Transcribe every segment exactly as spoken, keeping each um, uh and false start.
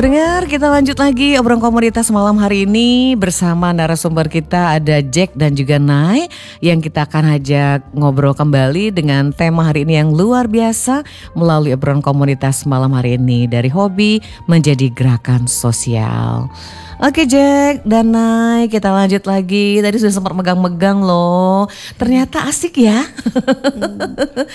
Pendengar, kita lanjut lagi obrolan komunitas malam hari ini bersama narasumber kita ada Jack dan juga Nay yang kita akan ajak ngobrol kembali dengan tema hari ini yang luar biasa melalui obrolan komunitas malam hari ini dari hobi menjadi gerakan sosial. Oke Jack dan Nay, kita lanjut lagi. Tadi sudah sempat megang-megang loh. Ternyata asik ya. Hmm.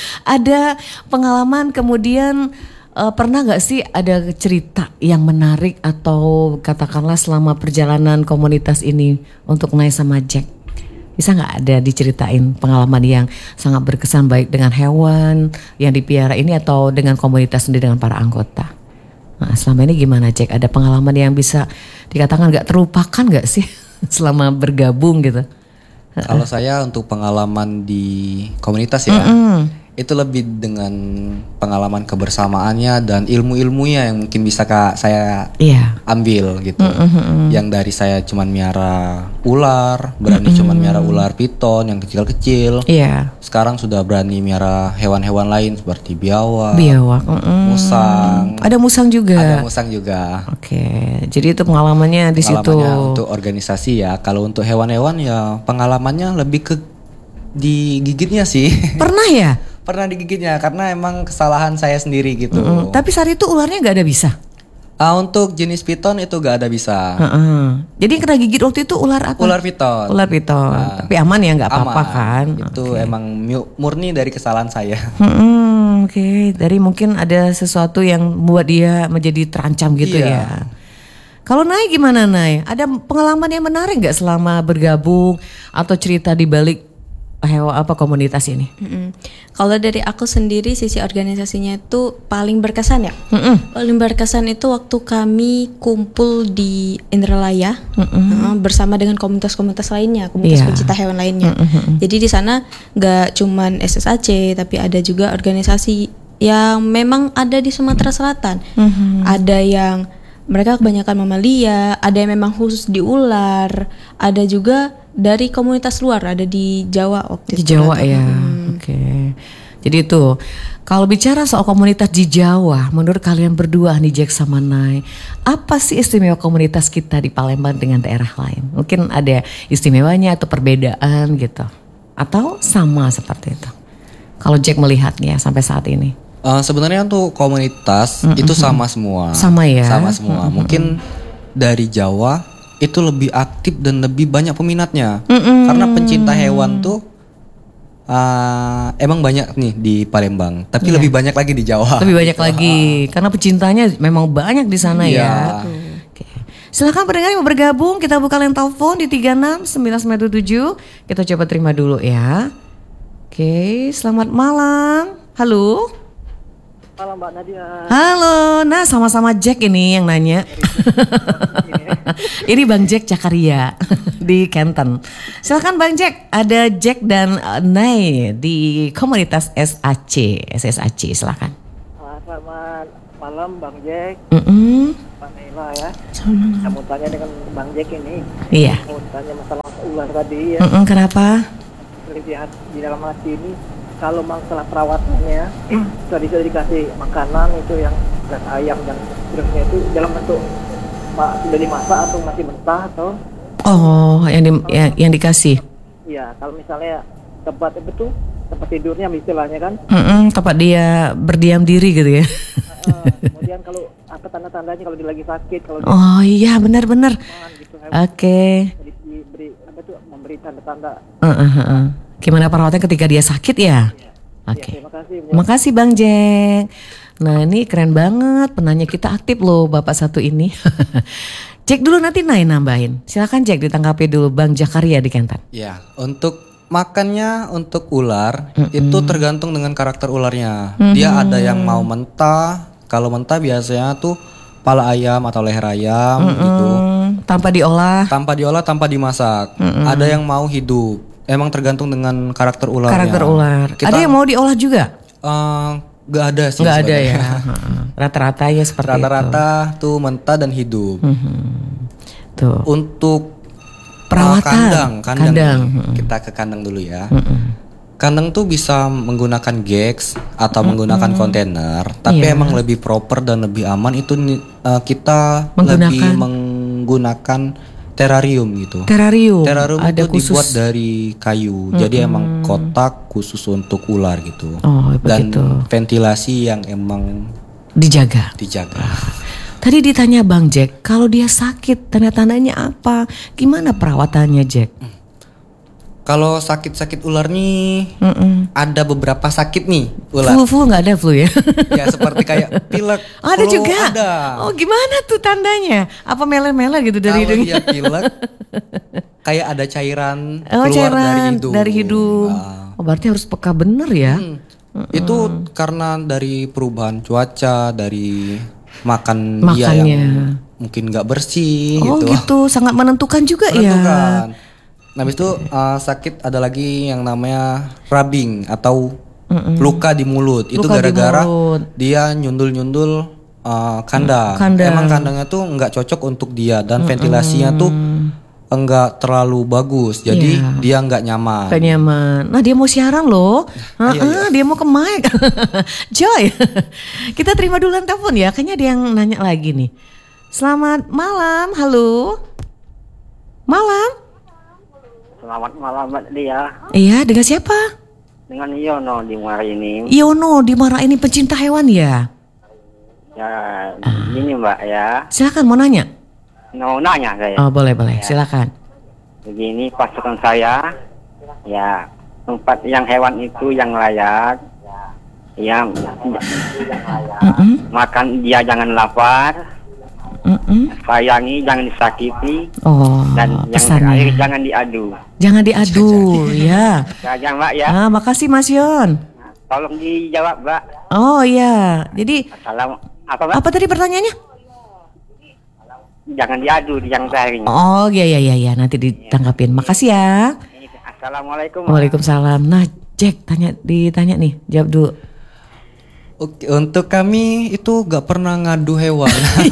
Ada pengalaman kemudian. Uh, pernah gak sih ada cerita yang menarik atau katakanlah selama perjalanan komunitas ini untuk Nay sama Jack? Bisa gak ada diceritain pengalaman yang sangat berkesan baik dengan hewan yang dipiara ini atau dengan komunitas sendiri dengan para anggota? Nah, selama ini gimana Jack? Ada pengalaman yang bisa dikatakan gak terlupakan gak sih selama bergabung gitu? Kalau saya untuk pengalaman di komunitas ya, mm-mm. itu lebih dengan pengalaman kebersamaannya dan ilmu-ilmunya yang mungkin bisa kak saya yeah. ambil gitu. Mm-hmm. Yang dari saya cuman miara ular, berani mm-hmm. cuman miara ular piton yang kecil-kecil. Yeah. Sekarang sudah berani miara hewan-hewan lain seperti biawak, biawak, mm-hmm. musang. Ada musang juga. Ada musang juga. Oke, okay. Jadi itu pengalamannya di situ. Pengalamannya untuk organisasi ya. Kalau untuk hewan-hewan ya pengalamannya lebih ke digigitnya sih. Pernah ya? Pernah digigitnya karena emang kesalahan saya sendiri gitu. Mm-hmm. Tapi saat itu ularnya gak ada bisa? Uh, untuk jenis piton itu gak ada bisa. Uh-uh. Jadi yang kena gigit waktu itu ular apa? Ular piton. Ular piton. Uh, Tapi aman ya, gak apa-apa kan? Itu okay. Emang murni dari kesalahan saya. Hmm, Oke, okay. Dari mungkin ada sesuatu yang membuat dia menjadi terancam gitu iya. ya. Kalau Nay gimana Nay? Ada pengalaman yang menarik gak selama bergabung atau cerita di balik hewan apa komunitas ini? Mm-mm. Kalau dari aku sendiri sisi organisasinya itu paling berkesan ya. Mm-mm. Paling berkesan itu waktu kami kumpul di Indralaya uh, bersama dengan komunitas-komunitas lainnya, komunitas yeah. pencinta hewan lainnya. Mm-mm. Jadi di sana nggak cuman S S A C tapi ada juga organisasi yang memang ada di Sumatera Selatan. Mm-hmm. Ada yang mereka kebanyakan mamalia, ada yang memang khusus di ular, ada juga dari komunitas luar, ada di Jawa waktu itu. Di Jawa ya, hmm. oke. Okay. Jadi itu, kalau bicara soal komunitas di Jawa, menurut kalian berdua nih Jack sama Nay, apa sih istimewa komunitas kita di Palembang dengan daerah lain? Mungkin ada istimewanya atau perbedaan gitu, atau sama seperti itu? Kalau Jack melihatnya sampai saat ini. Uh, sebenarnya untuk komunitas mm-hmm. itu sama semua. Sama ya. Sama semua. Mm-hmm. Mungkin dari Jawa itu lebih aktif dan lebih banyak peminatnya. Mm-hmm. Karena pencinta hewan tuh uh, emang banyak nih di Palembang, tapi yeah. lebih banyak lagi di Jawa. Lebih banyak lagi karena pecintanya memang banyak di sana yeah. ya. Oke. Silakan pendengar yang mau bergabung, kita buka line telepon di tiga enam sembilan sembilan tujuh. Kita coba terima dulu ya. Oke, selamat malam. Halo. Halo Mbak Nadia. Halo, nah sama-sama Jack ini yang nanya. Ini Bang Jack Cakaria di Kenten. Silakan Bang Jack, ada Jack dan uh, Nay di komunitas S A C, S S A C, silakan. Selamat malam Bang Jack. Mm-mm. Pak Naila ya. Saya mau tanya dengan Bang Jack ini. Iya. Mau tanya masalah ular tadi ya. Mm-mm, kenapa? Lihat di dalam hati ini. Kalau masalah perawatannya, tadi sudah dikasih makanan itu yang dan ayam dan seterusnya itu dalam bentuk sudah dimasak atau masih mentah atau? Oh, yang di, yang, yang dikasih? Iya, kalau misalnya tempat itu tuh tempat tidurnya istilahnya kan? Mm-mm, tempat dia berdiam diri gitu ya? Uh, kemudian kalau apa tanda-tandanya kalau dia lagi sakit? Kalau dia oh iya benar-benar. Gitu, Oke. Okay. Diberi apa tuh memberi tanda-tanda. Uh-uh-uh. Gimana perawatannya ketika dia sakit ya? Oke. Okay. Ya, terima kasih. Terima kasih Bang Jack. Nah ini keren banget penanya kita aktif loh Bapak satu ini. Cek dulu nanti Nay nambahin. Silakan Jack ditanggapi dulu Bang Jakaria di Kenten. Ya untuk makannya untuk ular mm-hmm. itu tergantung dengan karakter ularnya. Mm-hmm. Dia ada yang mau mentah. Kalau mentah biasanya tuh kepala ayam atau leher ayam mm-hmm. gitu. Tanpa diolah. Tanpa diolah, tanpa dimasak. Mm-hmm. Ada yang mau hidup. Emang tergantung dengan karakter ularnya. Karakter ular. Kita, ada yang mau diolah juga? Uh, gak ada sih. Gak ada ya. Rata-rata ya seperti Rata-rata itu. tuh mentah dan hidup. Mm-hmm. Tuh. Untuk perawatan. Uh, kandang, kandang. kandang. Kita ke kandang dulu ya. Mm-hmm. Kandang tuh bisa menggunakan gags atau mm-hmm. menggunakan kontainer, tapi yeah. emang lebih proper dan lebih aman itu uh, kita Menggunakan. lagi menggunakan terrarium gitu. Terrarium. Terrarium ada itu khusus. dibuat dari kayu. Mm-hmm. Jadi emang kotak khusus untuk ular gitu. Oh, dan begitu. ventilasi yang emang dijaga. Dijaga. Tadi ditanya Bang Jack, kalau dia sakit tanda-tandanya apa? Gimana perawatannya Jack? Hmm. Kalau sakit-sakit ular nih, Mm-mm. ada beberapa sakit nih ular. Flu-flu nggak ada flu ya? Ya seperti kayak pilek. Ada flu juga. Ada. Oh gimana tuh tandanya? Apa meler-meler gitu dari Kalau hidungnya? dia pilek, kayak ada cairan Oh, keluar cairan dari hidung. Dari hidung. Nah. Oh berarti harus peka bener ya? Hmm. Itu karena dari perubahan cuaca, dari makan Makannya. dia yang mungkin nggak bersih. Oh gitu. gitu, sangat menentukan juga Menentukan. ya. Nah, habis itu uh, sakit ada lagi yang namanya rubbing atau Mm-mm. luka di mulut. Itu Luka gara-gara di mulut. dia nyundul-nyundul uh, kandang. Kandang. Emang kandangnya tuh nggak cocok untuk dia dan Mm-mm. ventilasinya tuh enggak terlalu bagus. Jadi yeah. dia nggak nyaman. Gak nyaman. Nah dia mau siaran loh. Ah, iya, iya. Dia mau ke mic. Joy. Kita terima dulu telepon ya. Kayaknya ada yang nanya lagi nih. Selamat malam. Halo. Malam. Selamat malam Mbak Dia. Iya, dengan siapa? Dengan Yono di Muara ini. Yono di Muara ini pencinta hewan ya? Ya, ini Mbak ya. Silakan mau nanya. Mau nanya saya. Oh boleh boleh, silakan. Begini pasukan saya, ya tempat yang hewan itu yang layak, yang Mm-mm. makan dia jangan lapar, Mm-mm. sayangi jangan disakiti, Oh dan yang pesannya. terakhir jangan diadu. Jangan diadu ya. Saja Mbak ya. Ah, makasih Mas Yon. Tolong dijawab Mbak. Oh iya, jadi Salam apa Mbak? apa tadi pertanyaannya? Jangan diadu yang terakhir. Oh iya iya iya ya. Nanti ditanggapin. Makasih ya. Assalamualaikum. Mbak. Waalaikumsalam. Nah Jack tanya ditanya nih, jawab dulu. Oke, untuk kami itu gak pernah ngadu hewan.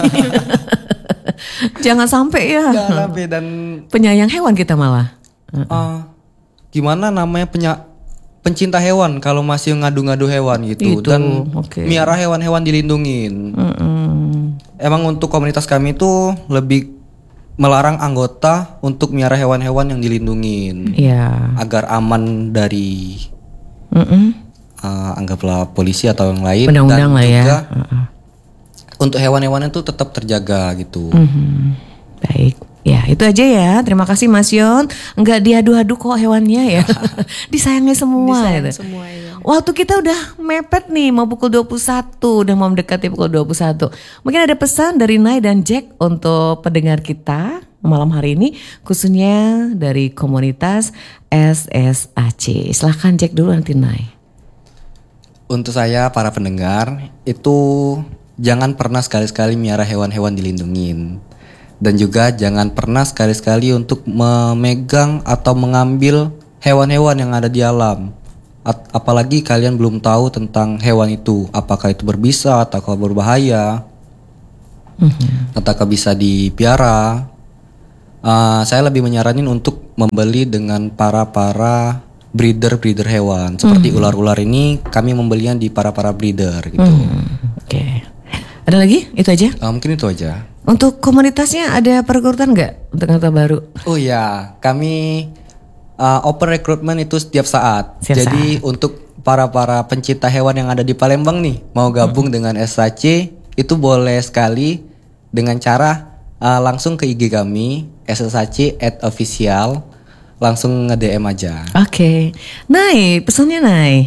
Jangan sampai ya. Jangan sampai dan Penyayang hewan kita malah. uh, gimana namanya penya, pencinta hewan kalau masih ngadu-ngadu hewan gitu. Itu, dan okay. miara hewan-hewan dilindungin. Mm-mm. Emang untuk komunitas kami itu lebih melarang anggota untuk miara hewan-hewan yang dilindungin. Iya. Agar aman dari Mm-mm. uh, anggaplah polisi atau yang lain. Undang-undang dan lah ya. juga Uh-uh. untuk hewan-hewan itu tetap terjaga gitu. Mm-hmm. Baik. Ya itu aja ya. Terima kasih Mas Yon. Enggak diadu-adu kok hewannya ya. Disayangi semua. Disayang gitu. semua ya. Waktu kita udah mepet nih, mau pukul dua puluh satu, udah mau mendekati pukul dua puluh satu. Mungkin ada pesan dari Nay dan Jack untuk pendengar kita malam hari ini, khususnya dari komunitas S S A C. Silahkan Jack dulu nanti Nay. Untuk saya para pendengar itu jangan pernah sekali-sekali miara hewan-hewan dilindungin. Dan juga jangan pernah sekali-sekali untuk memegang atau mengambil hewan-hewan yang ada di alam. At- apalagi kalian belum tahu tentang hewan itu, apakah itu berbisa atau berbahaya, mm-hmm. ataukah bisa dipiara. Uh, saya lebih menyaranin untuk membeli dengan para-para breeder-breeder hewan. Seperti mm-hmm. ular-ular ini kami membelinya di para-para breeder gitu. Mm, Oke. Okay. Ada lagi? Itu aja? Uh, mungkin itu aja. Untuk komunitasnya ada perekrutan nggak untuk anggota baru? Oh ya, kami uh, open recruitment itu setiap saat. Setiap Jadi saat. untuk para-para pencinta hewan yang ada di Palembang nih, mau gabung hmm. dengan S A C, itu boleh sekali dengan cara uh, langsung ke I G kami S S A C at official, langsung nge-D M aja. Oke, okay. Nay, pesannya Nay.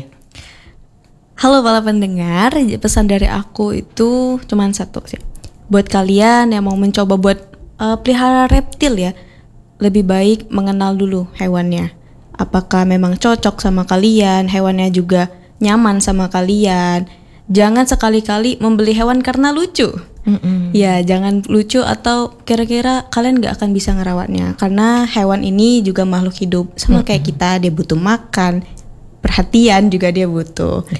Halo para pendengar, pesan dari aku itu cuma satu sih. Buat kalian yang mau mencoba buat uh, pelihara reptil ya, lebih baik mengenal dulu hewannya. Apakah memang cocok sama kalian, hewannya juga nyaman sama kalian. Jangan sekali-kali membeli hewan karena lucu. Mm-mm. Ya, jangan lucu atau kira-kira kalian gak akan bisa ngerawatnya. Karena hewan ini juga makhluk hidup, sama Mm-mm. kayak kita, dia butuh makan. Perhatian juga dia butuh. Okay.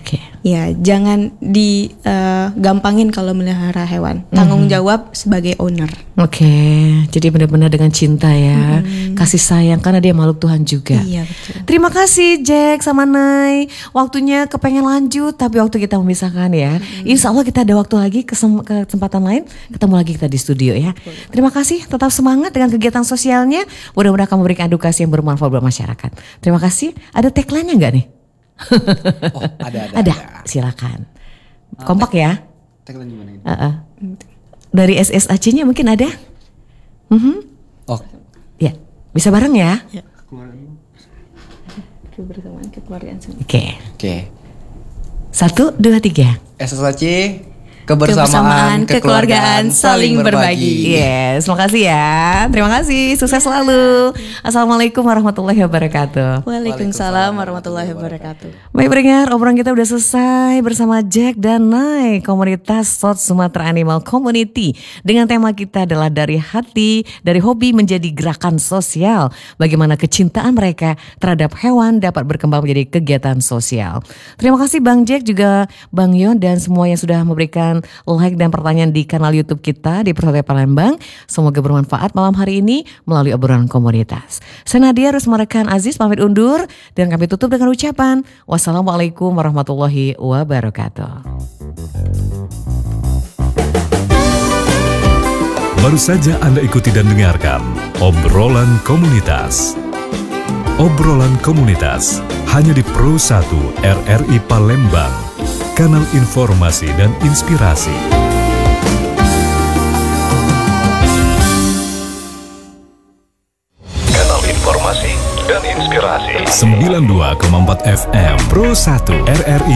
Ya, jangan digampangin uh, kalau melihara hewan. Tanggung jawab sebagai owner. Oke, okay. Jadi benar-benar dengan cinta ya, mm-hmm. kasih sayang karena dia makhluk Tuhan juga. Iya betul. Terima kasih Jack sama Nay. Waktunya kepengen lanjut, tapi waktu kita memisahkan ya. Mm-hmm. Insya Allah kita ada waktu lagi kesem- kesempatan lain, ketemu lagi kita di studio ya. Betul. Terima kasih, tetap semangat dengan kegiatan sosialnya. Mudah-mudahan kamu memberikan edukasi yang bermanfaat buat masyarakat. Terima kasih. Ada tagline-nya nggak nih? Oh, ada, ada, ada. ada. Silakan. Kompak ya. Tagline gimana ini? Uh-uh. Dari S S A C-nya mungkin ada? Mm-hmm. Oh, ya, bisa bareng ya. Ya. Kebersamaan kekeluargaan. Oke. Okay. Oke. Okay. Satu, dua, tiga. S S A C. Kebersamaan, kekeluargaan, saling berbagi. Yes, terima kasih ya. Terima kasih, sukses selalu. Assalamualaikum warahmatullahi wabarakatuh. Waalaikumsalam warahmatullahi wabarakatuh. Baik pendengar, obrolan kita udah selesai bersama Jack dan Nay, komunitas South Sumatra Animal Community. Dengan tema kita adalah dari hati, dari hobi menjadi gerakan sosial. Bagaimana kecintaan mereka terhadap hewan dapat berkembang menjadi kegiatan sosial. Terima kasih Bang Jack, juga Bang Yon dan semua yang sudah memberikan like dan pertanyaan di kanal YouTube kita di Persaudaraan Palembang. Semoga bermanfaat malam hari ini melalui obrolan komunitas. Saya Nadia Rusmarekan Aziz pamit undur dan kami tutup dengan ucapan wassalamualaikum warahmatullahi wabarakatuh. Baru saja Anda ikuti dan dengarkan obrolan komunitas. Obrolan komunitas hanya di Pro satu R R I Palembang. Kanal informasi dan inspirasi. Kanal informasi dan inspirasi. sembilan puluh dua koma empat F M Pro satu R R I